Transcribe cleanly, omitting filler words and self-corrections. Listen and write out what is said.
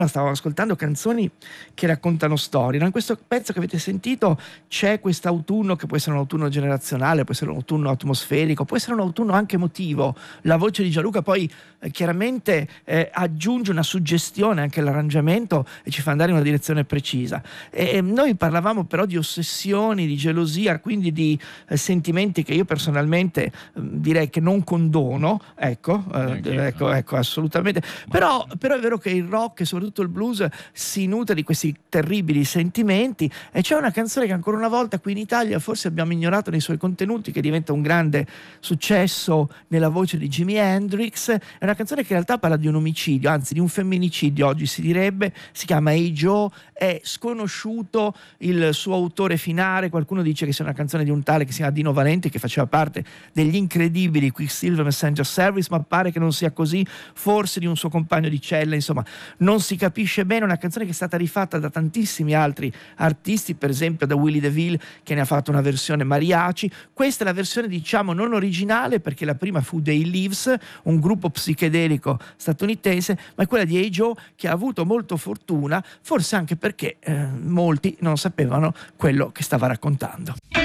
Stavamo ascoltando canzoni che raccontano storie, no? In questo pezzo che avete sentito c'è quest'autunno che può essere un autunno generazionale, può essere un autunno atmosferico, può essere un autunno anche emotivo. La voce di Gianluca poi chiaramente aggiunge una suggestione anche all'arrangiamento e ci fa andare in una direzione precisa. E noi parlavamo però di ossessioni, di gelosia, quindi di sentimenti che io personalmente direi che non condono, ecco, assolutamente. Però è vero che il rock e soprattutto il blues si nutre di questi terribili sentimenti, e c'è una canzone che ancora una volta qui in Italia forse abbiamo ignorato nei suoi contenuti, che diventa un grande successo nella voce di Jimi Hendrix. È una canzone che in realtà parla di un omicidio, anzi di un femminicidio oggi si direbbe, si chiama Hey Joe. È sconosciuto il suo autore finale, qualcuno dice che sia una canzone di un tale che si chiama Dino Valenti, che faceva parte degli incredibili Quicksilver Messenger Service, ma pare che non sia così, forse di un suo compagno di cella, insomma non si capisce bene. Una canzone che è stata rifatta da tantissimi altri artisti, per esempio da Willie DeVille, che ne ha fatto una versione mariachi. Questa è la versione diciamo non originale, perché la prima fu They Leaves, un gruppo psichedelico statunitense, ma è quella di Hey Joe, che ha avuto molto fortuna, forse anche perché molti non sapevano quello che stava raccontando.